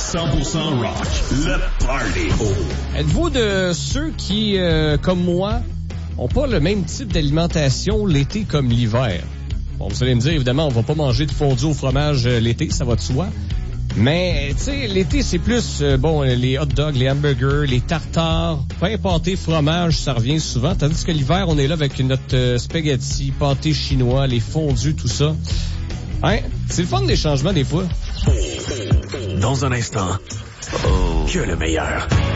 100% rock, le party. Êtes-vous de ceux qui, comme moi, ont pas le même type d'alimentation l'été comme l'hiver? Bon, vous allez me dire, évidemment, on va pas manger de fondu au fromage l'été, ça va de soi. Mais, tu sais, l'été, c'est plus, les hot dogs, les hamburgers, les tartares, pain, pâté, fromage, ça revient souvent. Tandis que l'hiver, on est là avec notre spaghetti, pâté chinois, les fondus, tout ça. Hein? C'est le fun des changements des fois. Dans un instant, que le meilleur.